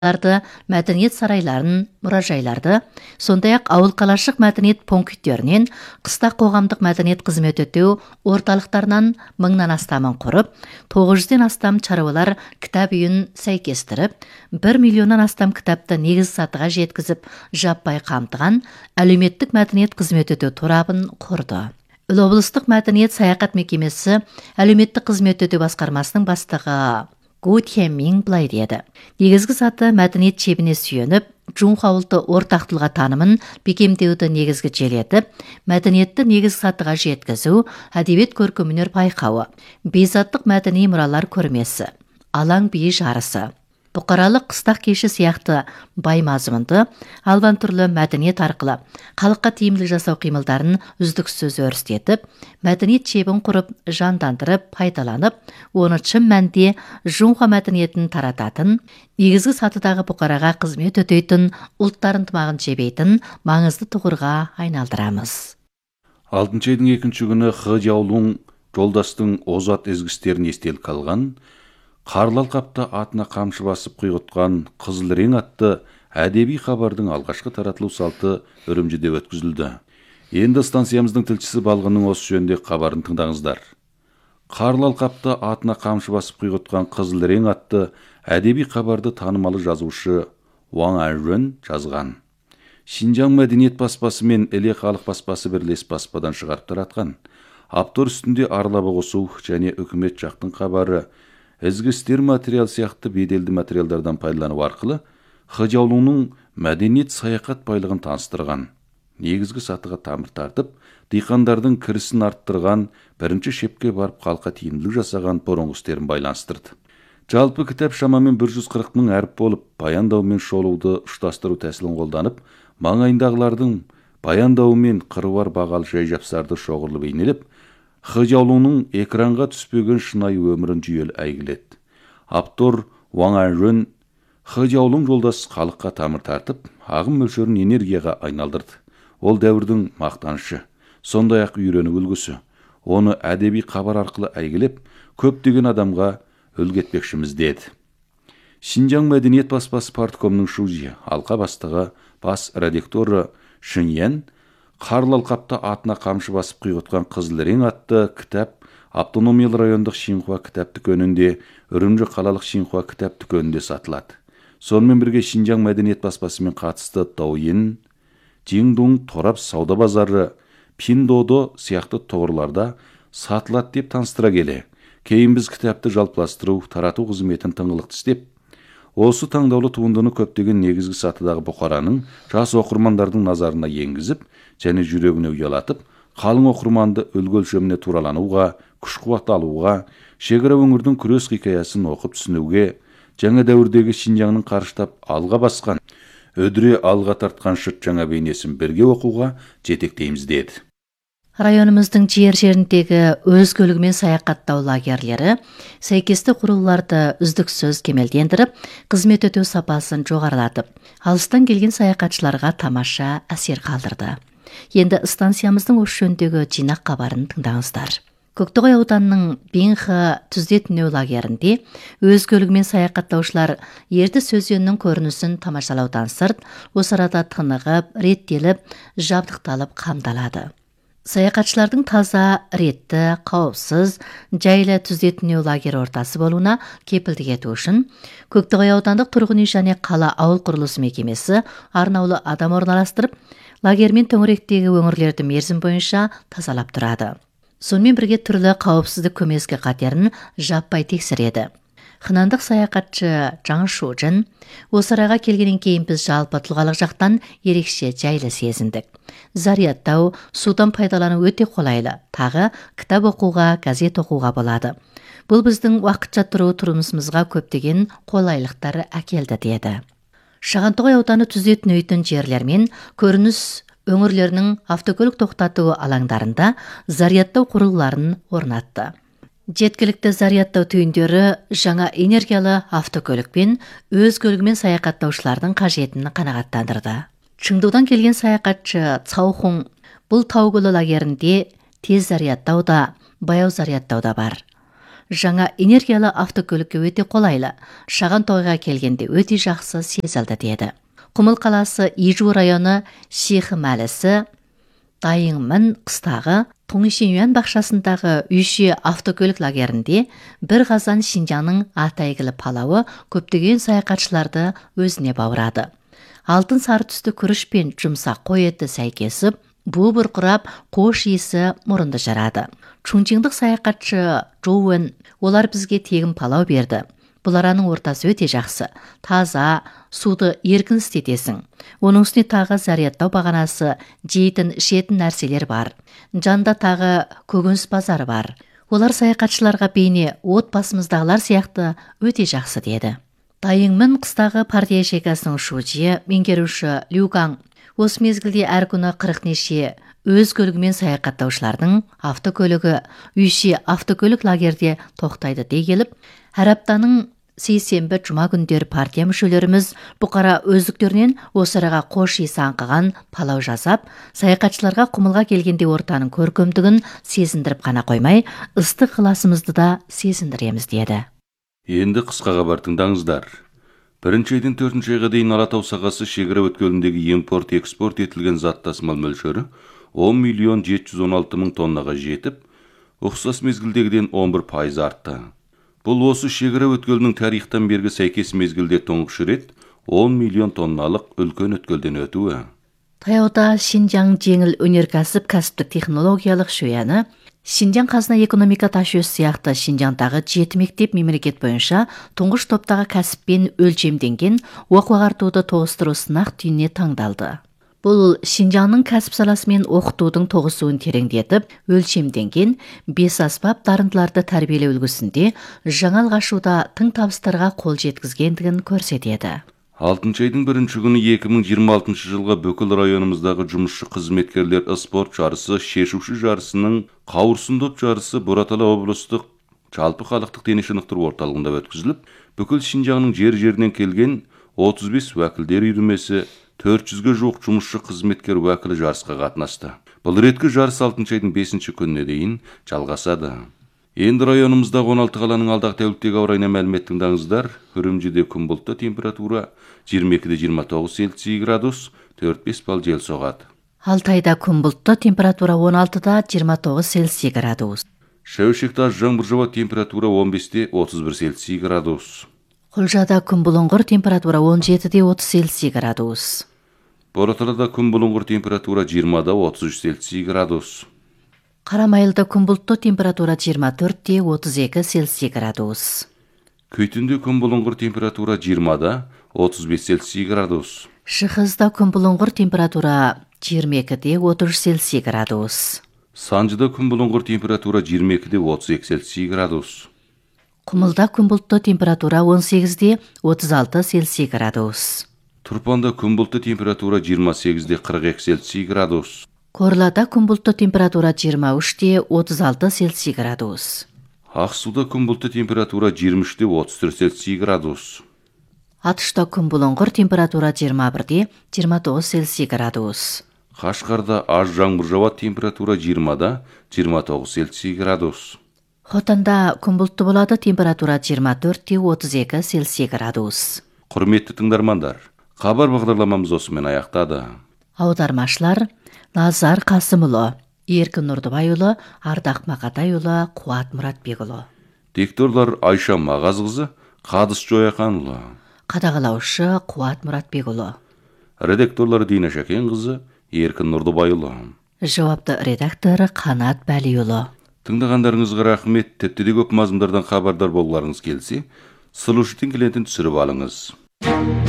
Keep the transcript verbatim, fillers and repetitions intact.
мәдениет сарайларын, мұражайларды, сондай-ақ ауыл қалашық мәдениет пункттерінен қыста қоғамдық мәдениет қызмет өтеу орталықтарынан мыңнан астамын құрып, тоғыз жүзден астам шаруалар кітап үйін сәйкестіріп, бір миллионнан астам кітапты негіз сатыға жеткізіп, жаппай қамтыған әлеуметтік мәдениет қызмет өтеу торабын құрды. Облыстық мәдениет саяхат мекемесі әлеуметтік қызмет өтеу басқармасының бастығы Гу Тянмин былай деді. Негізгі саты мәдениет шебіне сүйеніп, Джунхуа ұлты ортақ тұлға танымын бекемдеуді негізгі желетіп, мәдениетті негізгі сатыға жеткізу, әдебиет көркемөнер байқауы, бейзаттық мәдени мұралар көрмесі, алаң биі жарысы, бұқаралық қыстақ кеші сияқты бай мазмұнды, алуан түрлі мәдениет арқылы халыққа тиімді жасау қимылдарын үздіксіз өрістетіп, мәдениет шебін құрып, жандандырып, пайдаланып, оны шын мәнінде Джунхуа мәдениетін тарататын, негізгі сатыдағы бұқараға қызмет өтейтін, ұлттар ынтымағын жебейтін маңызды тұғырға айналдырамыз. алтыншы айдың екінші күні Хэ Жаолун жолдастың озат ізгістерін естелік қалған, Қарлы алқапта атына қамшы басып құйғытқан Қызыл рең атты әдеби хабардың алғашқы таратылу салты Үрімжіде өткізілді. Енді станциямыздың тілшісі Балғынның осы жөнінде хабарын тыңдаңыздар. Қарлы алқапта атына қамшы басып құйғытқан Қызыл рең атты әдеби хабарды танымалы жазушы Уаң Анжун жазған. Шинжаң мәдениет баспасы мен Іле халық баспасы бірлес баспадан шығарып таратқан. Автор үстінде арлабы қосу және үкімет жақтың хабары, ізгі істер материал сияқты беделді материалдардан пайдалану арқылы Хэ Жаолунның мәдениет саяхат байлығын таныстырған, негізгі сатыға тамыр тартып, диқандардың кірісін арттырған, бірінші шепке барып халыққа тиімділік жасаған бұрынғы істерін байланыстырды. Жалпы кітап шамамен бір жүз қырық мың әріп болып, баяндау мен шолуды ұштастыру тәсілін қолданып, маңайындағылардың баяндауы мен қыруар бағалы жай-жапсарды шоғырлы бейнелеп, Хэ Жаолунның экранға түспеген шынайы өмірін жүйелі әйгіледі. Автор Уаң Анжун Хэ Жаолун жолдас халыққа тамыр тартып, ағым мөлшерін энергияға айналдырды. Ол дәуірдің мақтанышы, сондай-ақ үйрену үлгісі. Оны әдеби хабар арқылы әйгілеп, көптеген адамға үлгі етпекшіміз деді. Шинжаң мәдениет баспасы парткомның Шужи алқа бастығы бас редакторы Шыньян Қарлы алқапта атына қамшы басып құйғытқан Қызыл рең атты кітап автономиялы райондық Шинхуа кітап дүкенінде, Үрімжі қалалық Шинхуа кітап дүкенінде сатылады. Сонымен бірге Шинжаң мәдениет баспасымен қатысты Дауин, Жиңдун торап сауда базары, Пиндодо сияқты тоғырларда сатылады деп таныстыра келе, кейін біз кітапты жалпыластыру, тарату қызметін тыңғылықты істеп, осы таңдаулы туындыны көптеген негізгі сатыдағы бұқараның жас оқырмандардың назарына енгізіп, және жүрегіне ұялатып, қалың оқырманды үлгі өлшеміне туралануға, күш-қуат алуға, шекара өңірдің күрес хикаясын оқып түсінуге, жаңа дәуірдегі Шинжаңның қарыштап алға басқан, өдіре алға тартқан шыт жаңа бейнесін бірге оқуға жетектейміз деді. Районымыздың жер-жеріндегі өз көлігімен саяхаттау лагерлері сәйкесті құрылғыларды үздіксіз кемелдендіріп, қызмет өтеу сапасын жоғарылатып, алыстан келген саяхатшыларға тамаша әсер қалдырды. Енді станциямыздың осы жөніндегі жинақ хабарын тыңдаңыздар. Көктоғай ауданының Бинхэ түзде түнеу лагерінде өз көлігімен саяхаттаушылар Ертіс өзенінің көрінісін тамашалаудан сырт, осы арада тынығып, реттеліп, жабдықталып қамдалады. Саяхатшылардың таза, ретті, қауіпсіз, жайлы түзде түнеу лагері ортасы болуына кепілдік ету үшін Көктоғай аудандық тұрғын үй және қала ауыл құрылысы мекемесі арнаулы адам орналастырып, лагер мен төңіректегі өңірлерді мерзім бойынша тазалап тұрады. Сонымен бірге түрлі қауіпсіздік көмескі қатерін жаппай тексереді. Хынандық саяхатшы Жаң Шужин, осы араға келгеннен кейін біз жалпы тұлғалық жақтан ерекше жайлы сезіндік. Зарядтау, судан пайдалану өте қолайлы. Тағы кітап оқуға, газет оқуға болады. Бұл біздің уақытша тұру тұрмысымызға көптеген қолайлықтар әкелді деді. Шағантоғай ауданы түзде түнейтін жерлер мен көрініс өңірлерінің автокөлік тоқтатуы алаңдарында зарядтау құрылғыларын орнатты. Жеткілікті зарядтау түйіндері жаңа энергиялы автокөлікпен өз көлігімен саяхаттаушылардың қажетін қанағаттандырды. Чыңдудан келген саяхатшы Цаохун бұл тау көлі лагерінде тез зарядтау да, баяу зарядтау да бар. жаңа энергиялы автокөлікке өте қолайлы. Шаған тойға келгенде өте жақсы сезілді деді. Құмыл қаласы Ижу районы Шихы мәлісі Дайыңмын қыстағы Тоңшенюан бақшасындағы үйші автокөлік лагерінде бір қазан Шинжаңның атайгілі палауы көптеген саяхатшыларды өзіне баурады. Алтын сары түсті күріш пен жұмсақ қой еті сәйкесіп, бу бұрқырап, қош иісі мұрынды жарады. Чунчиңдік саяхатшы Жоуэн, олар бізге тегін палау берді. Бұл араның ортасы өте жақсы. Таза, суды еркін істетесің. Оның үстіне тағы зарядтау бағанасы, жейтін, ішетін нәрселер бар. Жанда тағы көкөніс базары бар. Олар саяхатшыларға бейне отбасымыздағылар сияқты өте жақсы деді. Дайыңмын қыстағы партия шекасының шужиы, меңгеруші Люгаң, осы мезгілде әр күні қырық неше өз көлігімен саяхаттаушылардың автокөлігі үйші автокөлік лагерде тоқтайды дей келіп, әр аптаның сейсенбі жұма күндері партия мүшелеріміз бұқара өздіктерінен осы араға қош иісі аңқыған палау жасап, саяхатшыларға құмылға келгенде ортаның көркемдігін сезіндіріп қана қоймай, ыстық ықыласымызды да сезіндіреміз деді. Енді қысқа хабар тыңдаңыздар. Бірінші айдан төртінші айға дейін Алатау сағасы шекара өткеліндегі импорт-экспорт етілген зат тасымал мөлшері он миллион жеті жүз он алты мың тоннаға жетіп, ұқсас мезгілдегіден он бір пайыз артты. Бұл осы шекара өткелінің тарихтан бергі сәйкес мезгілде тұңғыш рет он миллион тонналық үлкен өткелден өтуі. Таяуда Шинжаң жеңіл өнеркәсіп кәсіптік технологиялық шөяны Шинжаң қазына экономика ташуысы сияқты Шинжаңдағы жеті мектеп мемлекет бойынша тұңғыш топтағы кәсіппен өлшемденген оқу-ағартуды тоғыстыру сынақ түйініне таңдалды. Бұл Шинжаңның кәсіп саласымен оқытудың тоғысуын тереңдетіп, өлшемденген бес аспап дарындыларды тәрбиелеу үлгісінде жаңа алғашуда тың табыстарға қол жеткізгендігін көрсетеді. алтыншы айдың бірінші күні екі мың жиырма алтыншы жылға бүкіл районымыздағы жұмысшы қызметкерлер спорт жарысы, шешуші жарысының қауырсын доп жарысы Бұратала облыстық жалпы халықтық дене шынықтыру орталығында өткізіліп, бүкіл Шинжаңның жер-жерінен келген отыз бес уәкілдер үйірмесі төрт жүзге жуық жұмысшы қызметкер уәкілі жарысқа қатынасты. Бұл реткі жарыс алтыншы айдың бесінші күніне дейін жалғасады. Енді районымыздағы он алты қаланың алдағы тәуліктегі ауа райына мәлімет тыңдаңыздар. Үрімжіде күн бұлтты, температура жиырма екіде жиырма тоғыз Цельсий градус, төрт бес балл жел соғады. Алтайда күн бұлтты, температура он алтыда жиырма тоғыз Цельсий градус. Шәуешекте аз жаңбыр жауады, температура он бесте отыз бір Цельсий градус. Құлжада күн бұлыңғыр, температура он жетіде отыз Цельсий градус. Бораталада күн бұлыңғыр, температура жиырмада отыз үш Цельсий градус. Қарамайылда күн бұлтты, температура жиырма төртте отыз екі Цельсий градус. Көйтінде күн бұлыңғыр, температура жиырмада отыз бес Цельсий градус. Шығызда күн бұлыңғыр, температура жиырма екіде отыз үш Цельсий градус. Санжыда күн бұлыңғыр, температура жиырма екіде отыз екі Цельсий градус. Құмылда күн бұлтты, температура он сегізде отыз алты Цельсий градус. Тұрпанда күн бұлтты, температура жиырма сегізде қырық екі Цельсий градус. Корлада күн бұлтты, температура жиырма үште отыз алты Цельсий градус. Ақсуда күн бұлтты, температура жиырма үште отыз төрт Цельсий градус. Атышта күн бұлыңғыр, температура жиырма бірде жиырма тоғыз Цельсий градус. Қашқарда аз жаңбыр жауады, температура жиырмада жиырма тоғыз Цельсий градус. Хотанда күн бұлтты болады, температура жиырма төртте отыз екі Цельсий градус. Құрметті тыңдармандар, хабар бағдарламамыз осымен аяқтады. Аудармашылар Назар Қасымұлы, Еркін Нұрдыбайұлы, Ардақ Мақатайұлы, Қуат Мұратбекұлы. Дикторлар Айша Мағазқызы, Қадыс Жояқанұлы. Қадағалаушы Қуат Мұратбекұлы. Редакторлар Дина Шәкенқызы, Еркін Нұрдыбайұлы. Жауапты редакторы Қанат Бәлиұлы. Тыңдағандарыңызға рахмет. Тіпті де көп мазмұндардан хабардар болғыларыңыз келсе, Сұлушытың клиентін түсіріп алыңыз.